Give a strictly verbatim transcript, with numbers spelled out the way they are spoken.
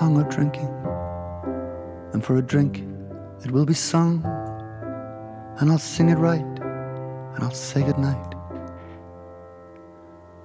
song of drinking, and for a drink it will be sung, and I'll sing it right, and I'll say goodnight.